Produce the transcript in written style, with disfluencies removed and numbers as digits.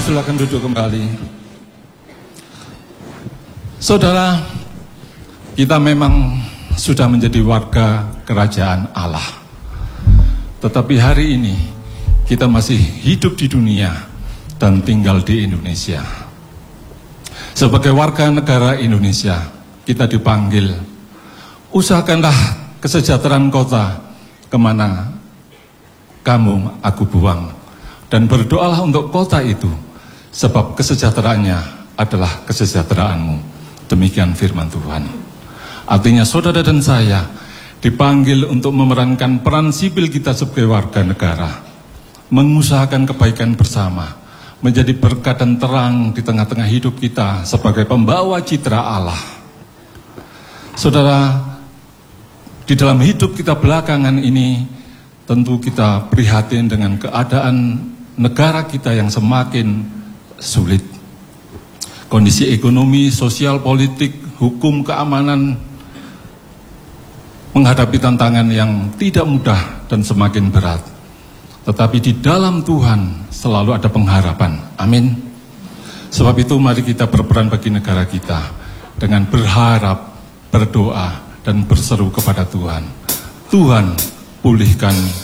silakan duduk kembali. Saudara, kita memang sudah menjadi warga kerajaan Allah. Tetapi hari ini kita masih hidup di dunia dan tinggal di Indonesia. Sebagai warga negara Indonesia, kita dipanggil, usahakanlah kesejahteraan kota kemana kamu aku buang. Dan berdoalah untuk kota itu, sebab kesejahteraannya adalah kesejahteraanmu. Demikian firman Tuhan. Artinya saudara dan saya dipanggil untuk memerankan peran sipil kita sebagai warga negara, mengusahakan kebaikan bersama, menjadi berkat dan terang di tengah-tengah hidup kita sebagai pembawa citra Allah. Saudara, di dalam hidup kita belakangan ini, tentu kita prihatin dengan keadaan negara kita yang semakin sulit. Kondisi ekonomi, sosial, politik, hukum, keamanan menghadapi tantangan yang tidak mudah dan semakin berat. Tetapi di dalam Tuhan selalu ada pengharapan. Amin. Sebab itu mari kita berperan bagi negara kita dengan berharap, berdoa, dan berseru kepada Tuhan. Tuhan, pulihkan